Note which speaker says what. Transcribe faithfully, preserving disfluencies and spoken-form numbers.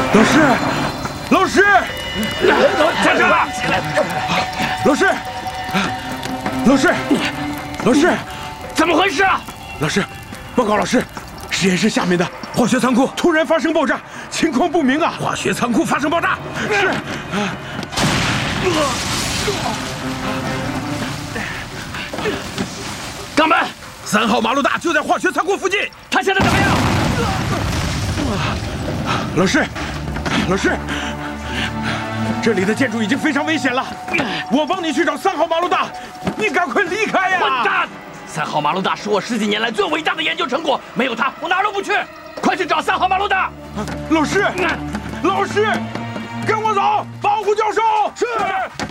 Speaker 1: 老师，老师，
Speaker 2: 站住！
Speaker 1: 老师，老师，老师，
Speaker 2: 怎么回事啊？
Speaker 1: 老师，报告老师，实验室下面的化学仓库突然发生爆炸，情况不明啊！
Speaker 2: 化学仓库发生爆炸，
Speaker 1: 是。
Speaker 2: 冈本，
Speaker 1: 三号马路大就在化学仓库附近，
Speaker 2: 他现在怎么样？
Speaker 1: 老师，老师，这里的建筑已经非常危险了，我帮你去找三号马路大，你赶快离开呀！
Speaker 2: 混蛋！三号马路大是我十几年来最伟大的研究成果，没有它，我哪儿都不去。快去找三号马路大！
Speaker 1: 老师，老师，跟我走，保护教授。是。